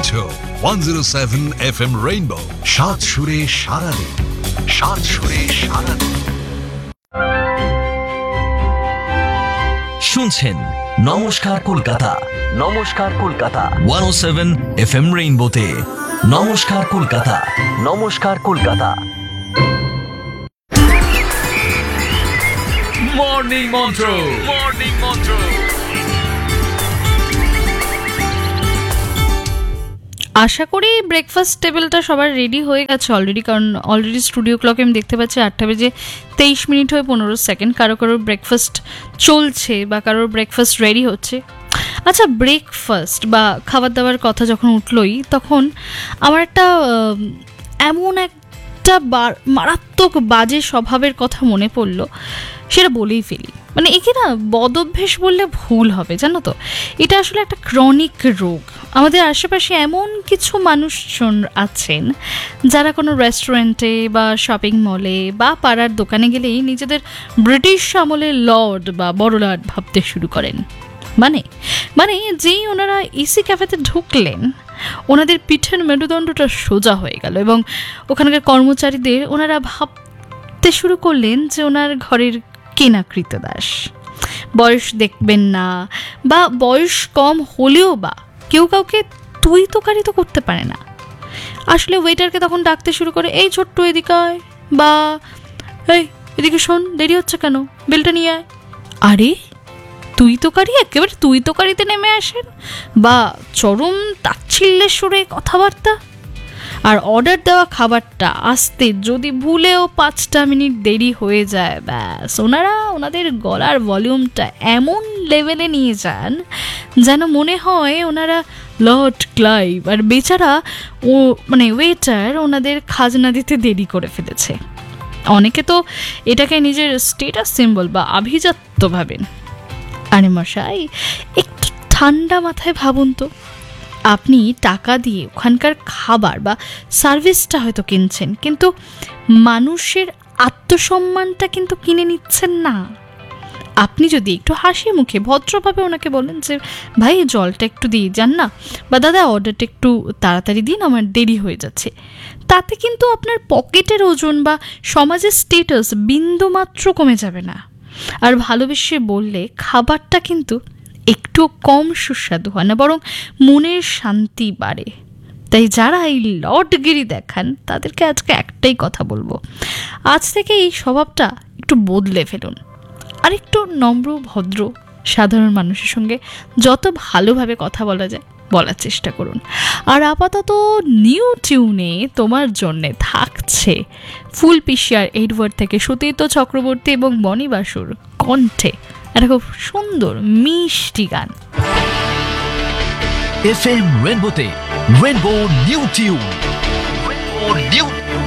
শুনছো 107 FM rainbow, সাত সুরে সারাদিন, সাত সুরে সারাদিন। শুনছেন নমস্কার কলকাতা, নমস্কার কলকাতা 107 FM রেইনবোতে। নমস্কার কলকাতা, নমস্কার কলকাতা। মর্নিং মন্ত্র, মর্নিং মন্ত্র। আশা করি ব্রেকফাস্ট টেবিলটা সবার রেডি হয়ে গেছে অলরেডি, কারণ অলরেডি স্টুডিও ক্লকে আমি দেখতে পাচ্ছি 8টা বেজে 23 মিনিট হয়ে 15 সেকেন্ড। কারোর ব্রেকফাস্ট চলছে বা কারোর ব্রেকফাস্ট রেডি হচ্ছে। আচ্ছা, ব্রেকফাস্ট বা খাবার দাবার কথা যখন উঠলই, তখন আমার একটা এমন একটা মারাত্মক বাজে স্বভাবের কথা মনে পড়লো, সেটা বলেই ফেলি। মানে একে না বদ অভ্যেস বললে ভুল হবে, জানো তো। এটা আসলে একটা ক্রনিক রোগ। আমাদের আশেপাশে এমন কিছু মানুষজন আছেন যারা কোনো রেস্টুরেন্টে বা শপিং মলে বা পাড়ার দোকানে গেলেই নিজেদের ব্রিটিশ আমলের লর্ড বা বড়লাট ভাবতে শুরু করেন। মানে মানে যেই ওনারা এসি ক্যাফেতে ঢুকলেন, ওনাদের পিঠের মেরুদণ্ডটা সোজা হয়ে গেল এবং ওখানকার কর্মচারীদের ওনারা ভাবতে শুরু করলেন যে ওনার ঘরের কেনা কৃতদাস। বয়স দেখবেন না, বা বয়স কম হলেও বা কেউ কাউকে তুই তোকারি তো করতে পারে না। আসলে ওয়েটারকে তখন ডাকতে শুরু করে, এই ছোট্ট এদিকে আয়, বা এই এদিকে শোন, দেরি হচ্ছে কেন, বিলটা নিয়ে আয়। আরে তুই তোকারি, একেবারে তুই তোকারিতে নেমে আসেন, বা চরম তাচ্ছিল্যের সুরে কথাবার্তা। আর অর্ডার দেওয়া খাবারটা আসতে যদি ভুলেও 5টা মিনিট দেরি হয়ে যায়, ব্যাস ওনারা ওনাদের গলার ভলিউমটা এমন লেভেলে নিয়ে যান যেন মনে হয় ওনারা লর্ড ক্লাইভ, আর বেচারা ও মানে ওয়েটার ওনাদের খাজনা দিতে দেরি করে ফেলেছে। অনেকে তো এটাকে নিজের স্টেটাস সিম্বল বা আভিজাত্য ভাবেন। আরে মশাই, একটু ঠান্ডা মাথায় ভাবুন তো, আপনি টাকা দিয়ে ওখানকার খাবার বা সার্ভিসটা হয়তো কিনছেন, কিন্তু মানুষের আত্মসম্মানটা কিন্তু কিনে নিচ্ছেন না। আপনি যদি একটু হাসি মুখে ভদ্রভাবে ওনাকে বলেন যে ভাই জলটা একটু দিয়ে যান না, বা দাদা অর্ডারটা একটু তাড়াতাড়ি দিন, আমার দেরি হয়ে যাচ্ছে, তাতে কিন্তু আপনার পকেটের ওজন বা সমাজের স্টেটাস বিন্দুমাত্র কমে যাবে না। আর ভালোবেসে বললে খাবারটা কিন্তু একটু কম সুস্বাদু হয় না, বরং মনের শান্তি বাড়ে। তাই যারা এই লর্ডগিরি দেখান তাদেরকে আজকে একটাই কথা বলবো, আজ থেকে এই স্বভাবটা একটু বদলে ফেলুন, আর একটু নম্র ভদ্র সাধারণ মানুষের সঙ্গে যত ভালোভাবে কথা বলা যায় বলার চেষ্টা করুন। আর আপাতত নিউ টিউনে তোমার জন্যে থাকছে ফুল পিশিয়ার এডওয়ার্ড থেকে সুতীর্থ চক্রবর্তী এবং বনি বাসুর কণ্ঠে একটা খুব সুন্দর মিষ্টি গান। FM রেইনবোতে rainbow new tune, rainbow new